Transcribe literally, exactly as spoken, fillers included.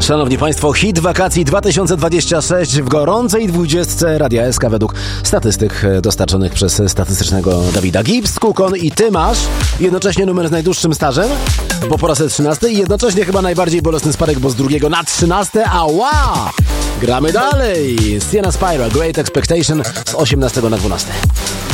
Szanowni Państwo, hit wakacji dwa tysiące dwudziesty szósty w gorącej dwudziestce Radia S K według statystyk dostarczonych przez statystycznego Dawida Gibbs, Kukon i Ty masz jednocześnie numer z najdłuższym stażem, bo po raz trzynasty i jednocześnie chyba najbardziej bolesny spadek, bo z drugiego na trzynaste, ała! Gramy dalej! Sienna Spyro, Great Expectation z osiemnastego na dwunaste.